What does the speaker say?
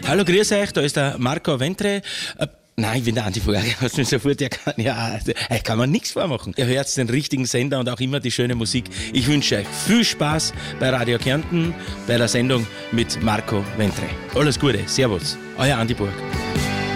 Hallo, grüß euch, da ist der Marco Ventre. Nein, ich bin der Andi Vorher, hast du mich sofort erkannt. Ja, euch kann man nichts vormachen. Ihr hört den richtigen Sender und auch immer die schöne Musik. Ich wünsche euch viel Spaß bei Radio Kärnten, bei der Sendung mit Marco Ventre. Alles Gute, Servus, euer Andi Burg.